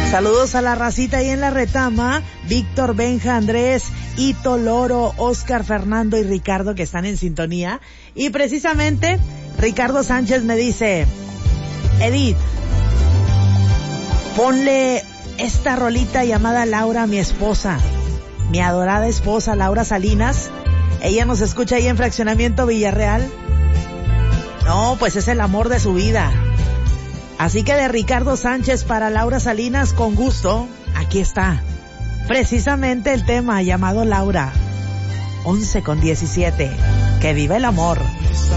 Saludos a la racita ahí en la retama, Víctor, Benja, Andrés, Ito, Loro, Oscar, Fernando y Ricardo que están en sintonía. Y precisamente Ricardo Sánchez me dice, Edith, ponle esta rolita llamada Laura a mi esposa, mi adorada esposa Laura Salinas. Ella nos escucha ahí en Fraccionamiento Villarreal. No, pues es el amor de su vida. Así que de Ricardo Sánchez para Laura Salinas, con gusto, aquí está. Precisamente el tema llamado Laura. 11:17. Que viva el amor.